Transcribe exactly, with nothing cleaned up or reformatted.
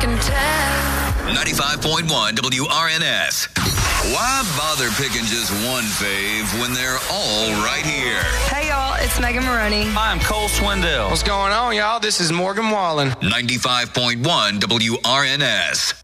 can tell. ninety-five point one W R N S. Why bother picking just one fave when they're all right here? Hey, y'all, it's Megan Maroney. Hi, I'm Cole Swindell. What's going on, y'all? This is Morgan Wallen. ninety-five point one W R N S.